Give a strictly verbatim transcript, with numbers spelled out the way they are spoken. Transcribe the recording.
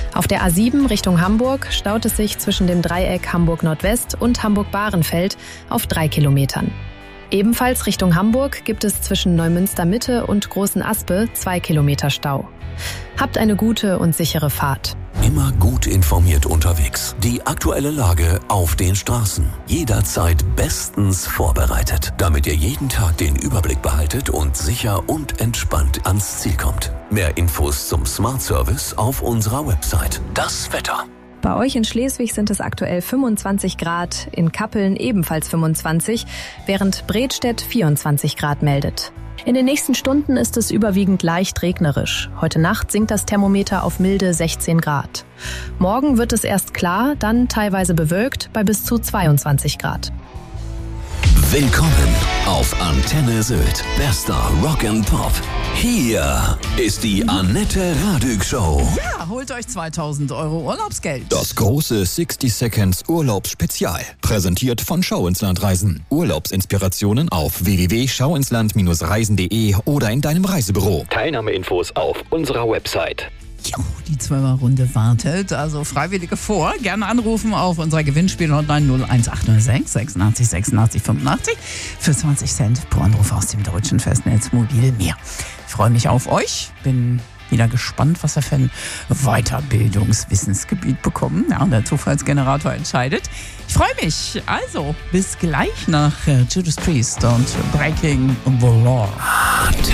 Auf der A sieben Richtung Hamburg staut es sich zwischen dem Dreieck Hamburg-Nordwest und Hamburg-Bahrenfeld auf drei Kilometern. Ebenfalls Richtung Hamburg gibt es zwischen Neumünster-Mitte und Großen Aspe zwei Kilometer Stau. Habt eine gute und sichere Fahrt. Immer gut informiert unterwegs. Die aktuelle Lage auf den Straßen. Jederzeit bestens vorbereitet, damit ihr jeden Tag den Überblick behaltet und sicher und entspannt ans Ziel kommt. Mehr Infos zum Smart Service auf unserer Website. Das Wetter. Bei euch in Schleswig sind es aktuell fünfundzwanzig Grad, in Kappeln ebenfalls fünfundzwanzig, während Bredstedt vierundzwanzig Grad meldet. In den nächsten Stunden ist es überwiegend leicht regnerisch. Heute Nacht sinkt das Thermometer auf milde sechzehn Grad. Morgen wird es erst klar, dann teilweise bewölkt bei bis zu zweiundzwanzig Grad. Willkommen auf Antenne Sylt. Bester Rock and Pop. Hier ist die Annette Radig Show. Ja, holt euch zweitausend Euro Urlaubsgeld. Das große sixty Seconds Urlaubsspezial. Präsentiert von Schauinsland Reisen. Urlaubsinspirationen auf w w w punkt schauinsland reisen punkt de oder in deinem Reisebüro. Teilnahmeinfos auf unserer Website. Jo, die Zwölferrunde wartet, also Freiwillige vor. Gerne anrufen auf unserer Gewinnspiel-Hotline null eins acht null sechs sechsundachtzig sechsundachtzig fünfundachtzig für zwanzig Cent pro Anruf aus dem deutschen Festnetz Mobil mehr. Ich freue mich auf euch, bin wieder gespannt, was wir für ein Weiterbildungswissensgebiet bekommen. Ja, der Zufallsgenerator entscheidet. Ich freue mich. Also, bis gleich nach äh, Judas Priest und Breaking the Law.